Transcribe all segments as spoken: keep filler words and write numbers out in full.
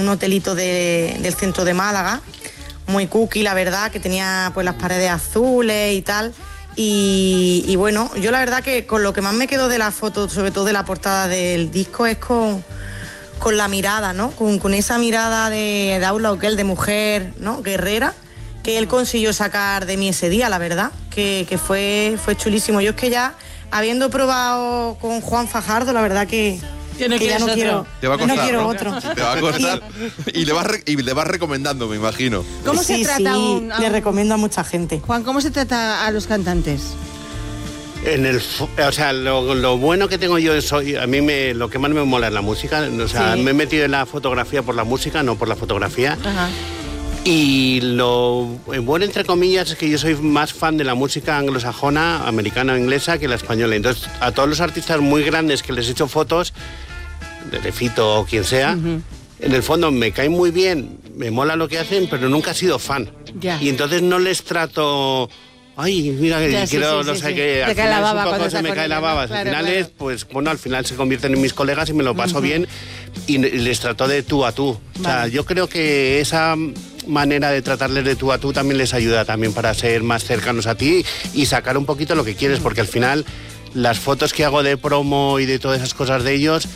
un hotelito de, del centro de Málaga, muy cookie, la verdad, que tenía pues las paredes azules y tal. Y, y bueno, yo la verdad que con lo que más me quedo de la foto, sobre todo de la portada del disco, es con, con la mirada, ¿no? Con, con esa mirada de, de Outlaw Girl, de mujer, ¿no? Guerrera, que él consiguió sacar de mí ese día, la verdad, que, que fue, fue chulísimo. Yo es que ya, habiendo probado con Juan Fajardo, la verdad que... Que no que ya no otro. quiero, Te va a costar, no quiero ¿no? otro. Te va a costar y le vas, re- y le vas recomendando, me imagino. ¿Cómo sí, se trata sí, a un, a le un- recomiendo a mucha gente. Juan, ¿cómo se trata a los cantantes? En el, fo- o sea, lo, lo bueno que tengo yo es, hoy- a mí me, lo que más me mola es la música. O sea, Sí. me he metido en la fotografía por la música, no por la fotografía. Ajá. Y lo bueno, entre comillas, es que yo soy más fan de la música anglosajona, americana o inglesa, que la española. Entonces, a todos los artistas muy grandes que les he hecho fotos, de Fito o quien sea, Ujú. en el fondo me caen muy bien, me mola lo que hacen, pero nunca he sido fan. Ya. Y entonces no les trato... Ay, mira, que Ya, sí, quiero, sí, no sí, sé sí. qué. Te Al cae la final es baba un poco cuando se está me con cae la ella, baba. ¿no? Claro, al final claro. es, pues bueno, al final se convierten en mis colegas y me lo paso bien y, y les trato de tú a tú. O sea, Vale. yo creo que esa manera de tratarles de tú a tú también les ayuda también para ser más cercanos a ti y sacar un poquito lo que quieres, porque al final las fotos que hago de promo y de todas esas cosas de ellos,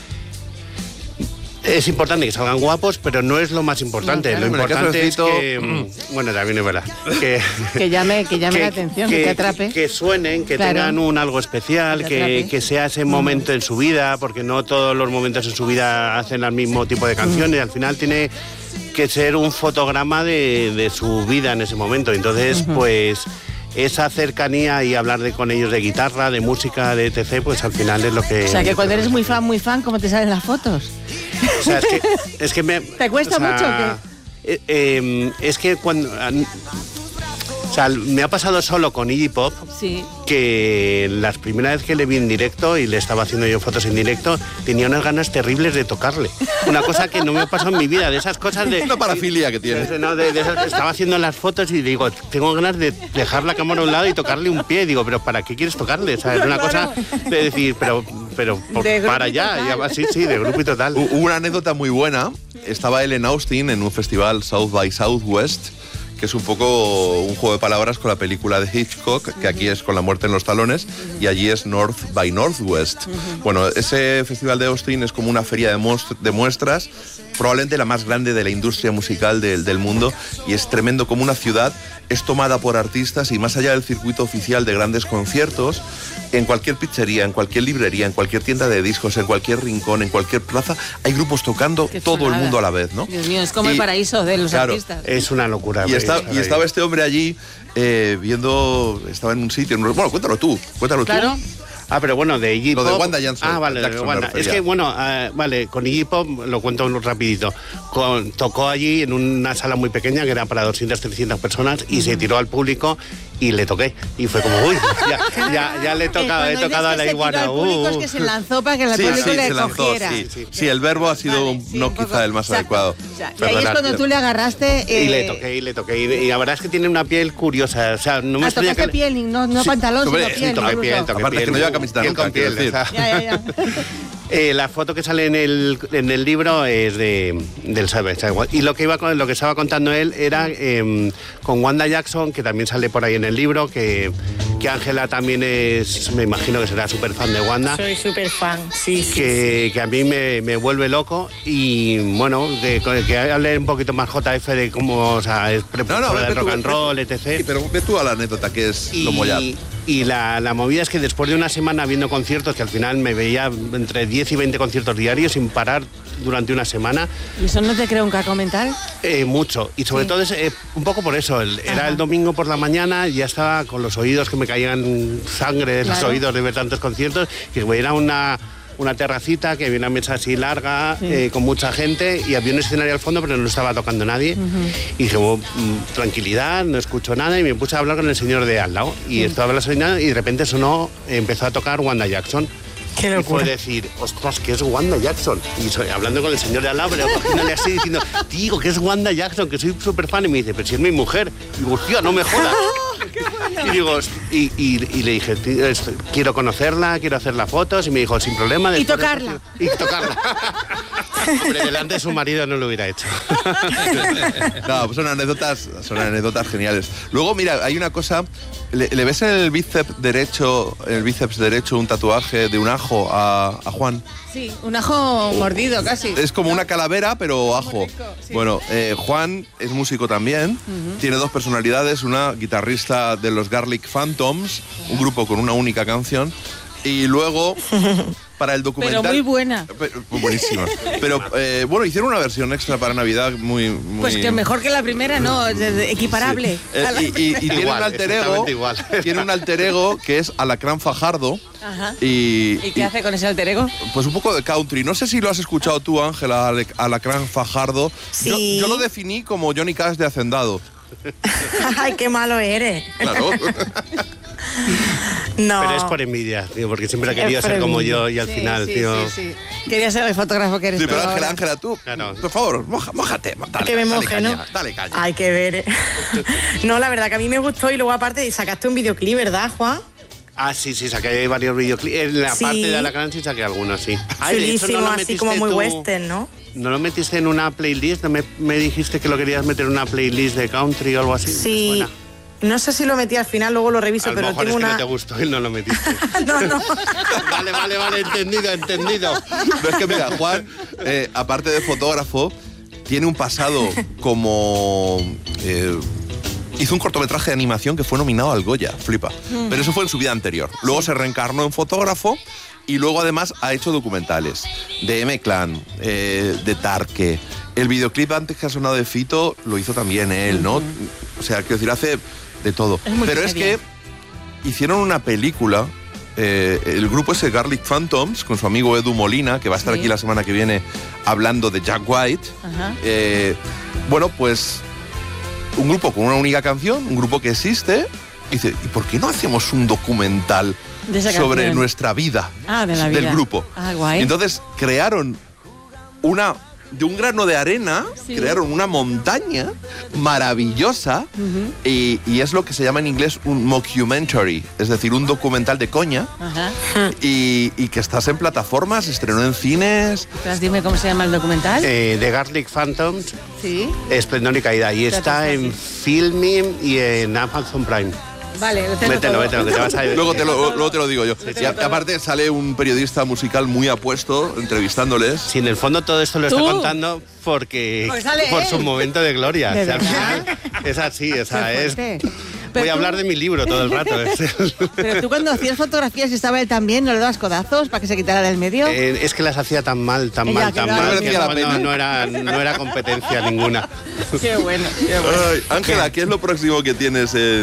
es importante que salgan guapos, pero no es lo más importante. No, claro. Lo En el caso de importante es Fito, que... mm, Bueno, también es verdad. Que, Que llame, que llame la atención, que, te atrape. que suenen, que Claro. tengan un algo especial, Que te que, atrape. que sea ese momento en su vida, porque no todos los momentos en su vida hacen el mismo tipo de canciones. Al final tiene que ser un fotograma de, de su vida en ese momento. Entonces, pues esa cercanía y hablar de, con ellos de guitarra, de música, de etcétera, pues al final es lo que... O sea, que cuando eres muy fan, muy fan, ¿cómo te salen las fotos? O sea, es que, es que me... ¿Te cuesta o sea, mucho o qué? eh, eh, es que cuando... O sea, me ha pasado solo con Iggy Pop, Sí. que las primeras veces que le vi en directo y le estaba haciendo yo fotos en directo, tenía unas ganas terribles de tocarle. Una cosa que no me pasó en mi vida, de esas cosas de... Una parafilia que tienes. de- no, de- de esas que estaba haciendo las fotos y digo, tengo ganas de dejar la cámara a un lado y tocarle un pie. Y digo, pero ¿para qué quieres tocarle? O sea, es una cosa de decir, pero, pero por- De grupo para y allá. total. Y además, sí, sí, de grupo y total. Hu- Hubo una anécdota muy buena. Estaba él en Austin en un festival South by Southwest, que es un poco un juego de palabras con la película de Hitchcock, que aquí es Con la muerte en los talones, y allí es North by Northwest. Bueno, ese festival de Austin es como una feria de, muest- de muestras, probablemente la más grande de la industria musical del, del mundo, y es tremendo como una ciudad es tomada por artistas y más allá del circuito oficial de grandes conciertos, en cualquier pizzería, en cualquier librería, en cualquier tienda de discos, en cualquier rincón, en cualquier plaza, hay grupos tocando Qué todo el chulada. mundo a la vez, ¿no? Dios mío, es como Y- el paraíso de los claro, artistas. Es una locura. Y, está- estar y ahí. estaba este hombre allí eh, viendo, estaba en un sitio, en un- bueno, cuéntalo tú, cuéntalo Claro. tú. Ah, pero bueno, de Iggy Lo Pop... de Wanda Jackson, Ah, vale, Jackson de me Wanda. refería. Es que, bueno, ah, vale, con Iggy Pop, lo cuento rapidito, con- tocó allí en una sala muy pequeña, que era para doscientas, trescientas personas, y se tiró al público y le toqué. Y fue como, uy, ya, ya, ya le he Que tocado, he cuando tocado a dices la que se tiró iguana. al público es uh, que se lanzó para que el Sí, público sí, le se lanzó, cogiera. sí, sí. Sí, el verbo ha sido Vale, sí, no un poco- quizá el más exacto. adecuado. O sea, y ahí es Perdonad. cuando tú le agarraste... Y eh, le toqué, y le toqué. Y, y la verdad es que tiene una piel curiosa. O sea, no me Ah, extraña tocaste que... le- piel, no, no Sí, pantalón, hombre, sino sí, piel. toqué incluso. piel, toqué Aparte es que piel, no lleva uh, camiseta piel nunca, con quiero piel, decir. o sea, Ya, ya, ya. Eh, la foto que sale en el, en el libro es de, del Savage. Y lo que, iba, con- lo que estaba contando él era eh, con Wanda Jackson, que también sale por ahí en el libro, que que Ángela también es, me imagino que será súper fan de Wanda. Soy súper fan, sí, sí. Que, que a mí me, me vuelve loco y bueno, de, que hable un poquito más J F de cómo, o sea, es precursora No, no, ve del tú, rock ve and tú. roll, Sí, etcétera. pero ve tú a la anécdota, que es lo mollar. Y, y la, la movida es que después de una semana viendo conciertos, que al final me veía entre diez y veinte conciertos diarios sin parar durante una semana, ¿Y eso no te crea un caco mental? eh, mucho. Y sobre Sí. todo es, eh, un poco por eso. El- era Ajá. el domingo por la mañana y ya estaba con los oídos que me caían sangre de los Claro. oídos de ver tantos conciertos, que era una... una terracita, que había una mesa así larga, Sí. eh, con mucha gente, y había un escenario al fondo, pero no estaba tocando nadie. Y dije, oh, mm, tranquilidad, no escucho nada, y me puse a hablar con el señor de al lado. Y estaba hablando y de repente sonó, empezó a tocar Wanda Jackson. Qué Y fue locura. decir, ostras, que es Wanda Jackson. Y soy, hablando con el señor de al lado, pero cogiéndole así, diciendo, digo, que es Wanda Jackson, que soy súper fan. Y me dice, pero si es mi mujer. Y digo, hostia, no me jodas. Y digo, y, y- y le dije, "Tío, esto- quiero conocerla, quiero hacer las fotos. Y me dijo, sin problema. Y después de- tocarla. Y tocarla. Hombre, delante de su marido no lo hubiera hecho. No, pues son anécdotas, son anécdotas geniales. Luego, mira, hay una cosa, le, le ves en el bíceps derecho, en el bíceps derecho un tatuaje de un ajo a, a Juan. Sí, un ajo mordido casi. Es como una calavera, pero ajo. rico, sí. Bueno, eh, Juan es músico también, uh-huh. Tiene dos personalidades, una guitarrista de los Garlic Phantoms, un grupo con una única canción, y luego para el documental... Pero muy buena. Buenísima. Pero eh, bueno, hicieron una versión extra para Navidad muy... muy... Pues que mejor que la primera, no, equiparable. Sí. Eh, y, y, y tiene igual, un alter ego, igual. tiene un alter ego que es Alacrán Fajardo. Ajá. Y, ¿Y qué hace con ese alter ego? Pues un poco de country. No sé si lo has escuchado tú, Ángela, Alacrán Fajardo. Sí. Yo, yo lo definí como Johnny Cash de Hacendado. Ay, qué malo eres. Claro. No. Pero es por envidia, tío, porque siempre ha querido ser como yo y al Sí, final, sí, tío... sí, sí. Quería ser el fotógrafo que eres Sí, tú pero ahora. Ángela, Ángela, tú, Claro. por favor, moja, mójate. Dale, Que me dale moje, caña, ¿no? Dale caña. Hay que ver. ¿eh? No, la verdad que a mí me gustó y luego aparte sacaste un videoclip, ¿verdad, Juan? Ah, sí, sí, saqué varios videoclips. En la Sí. parte de Alacrán sí saqué algunos, sí. Ay, de hecho, Chulísimo, ¿no lo así metiste como muy tú- western, ¿no? ¿No lo metiste en una playlist? ¿No me, me dijiste que lo querías meter en una playlist de country o algo así? Sí. ¿Me suena? No sé si lo metí al final, luego lo reviso, A lo pero mejor tengo es que una... no te gustó y no lo metiste. No, no. Vale, vale, vale, entendido, entendido. No, es que mira, Juan, eh, aparte de fotógrafo, tiene un pasado como... eh, hizo un cortometraje de animación que fue nominado al Goya, flipa. Pero eso fue en su vida anterior. Luego se reencarnó en fotógrafo y luego además ha hecho documentales de M-Clan, eh, de Tarque. El videoclip antes que ha sonado de Fito lo hizo también él, ¿no? O sea, quiero decir, hace de todo. Es Pero es que multimedia. hicieron una película, eh, el grupo ese Garlic Phantoms, con su amigo Edu Molina, que va a estar Sí. aquí la semana que viene hablando de Jack White. Ajá. Eh, bueno, pues un grupo con una única canción, un grupo que existe, y dice, ¿y por qué no hacemos un documental De esa sobre canción. nuestra vida, Ah, de la del vida. grupo? Ah, guay. Y entonces crearon una... de un grano de arena, Sí. crearon una montaña maravillosa y, y es lo que se llama en inglés un mockumentary, es decir, un documental de coña Ajá. y, y que estás en plataformas, se estrenó en cines. Entonces, dime cómo se llama el documental. Eh, de Garlic Phantoms, Sí. Esplendor y Caída. Y está Espérate, en sí. Filming y en Amazon Prime. Vale, lo tengo Mételo, todo. mételo, que te vas a ir. Luego te lo, luego te lo digo yo. Y a- aparte sale un periodista musical muy apuesto entrevistándoles. Si en el fondo todo esto lo está ¿Tú? contando porque, Porque sale por él. su momento de gloria. ¿De O sea, al verdad? final es así, o sea, Qué es... fuerte. Voy Pero a tú- hablar de mi libro todo el rato. Pero tú cuando hacías fotografías y estaba él también, ¿no le dabas codazos para que se quitara del medio? Eh, es que las hacía tan mal, tan Ya, mal, que tan no mal, merecía que la no, pena. no era, no era competencia ninguna. Qué bueno, qué bueno. Ay, Ángela, ¿qué es lo próximo que tienes en